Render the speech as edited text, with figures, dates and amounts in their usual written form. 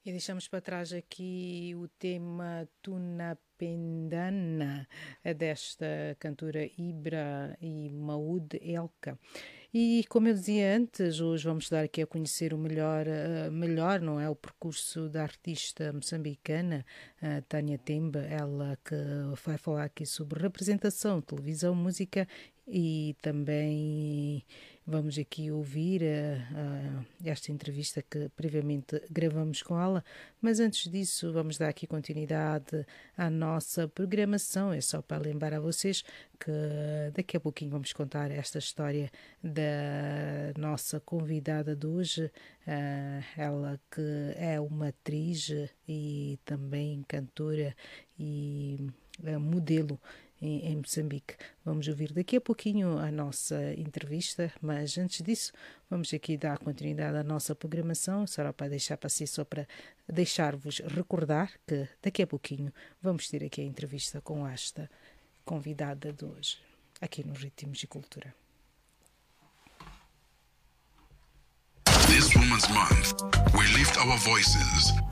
E deixamos para trás aqui o tema Tuna Pendana, desta cantora Ibra e Maud Elka. E como eu dizia antes, hoje vamos dar aqui a conhecer o melhor, não é, o percurso da artista moçambicana Tânia Temba, ela que vai falar aqui sobre representação, televisão, música e também vamos aqui ouvir esta entrevista que previamente gravamos com ela, mas antes disso vamos dar aqui continuidade à nossa programação. É só para lembrar a vocês que daqui a pouquinho vamos contar esta história da nossa convidada de hoje, ela que é uma atriz e também cantora e modelo em Moçambique. Vamos ouvir daqui a pouquinho a nossa entrevista, mas antes disso vamos aqui dar continuidade à nossa programação, só para deixar para si, só para deixar-vos recordar que daqui a pouquinho vamos ter aqui a entrevista com esta convidada de hoje, aqui nos Ritmos de Cultura. This Women's Month, we lift our voices